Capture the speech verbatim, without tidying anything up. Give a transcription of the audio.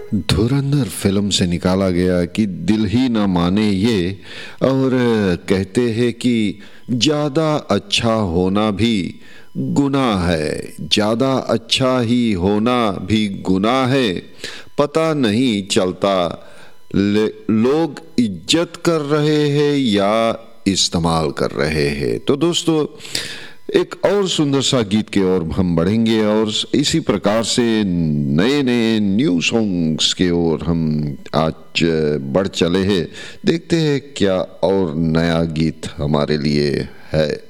धुरंधर film से निकाला गया कि दिल ही ना माने ये, और कहते हैं कि ज़्यादा अच्छा होना भी गुनाह है, ज़्यादा अच्छा ही होना भी गुनाह है। पता नहीं चलता लोग इज्जत कर रहे हैं या इस्तेमाल कर रहे हैं। तो दोस्तों, एक और सुंदर सा गीत की ओर हम बढ़ेंगे और इसी प्रकार से नए नए न्यू सॉन्ग्स की ओर हम आज बढ़ चले हैं। देखते हैं क्या और नया गीत हमारे लिए है।